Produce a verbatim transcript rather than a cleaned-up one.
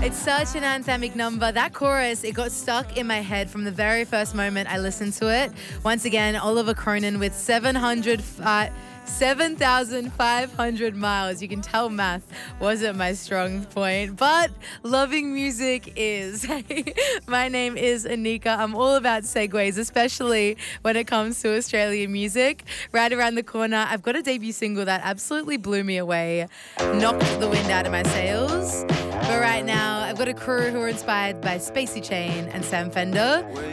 It's such an anthemic number. That chorus, it got stuck in my head from the very first moment I listened to it. Once again, Oliver Cronin with seven hundred, uh, seven thousand five hundred miles. You can tell math wasn't my strong point, but loving music is. My name is Anika. I'm all about segues, especially when it comes to Australian music. Right around the corner, I've got a debut single that absolutely blew me away, knocked the wind out of my sails. But right now, I've got a crew who are inspired by Spacey Chain and Sam Fender.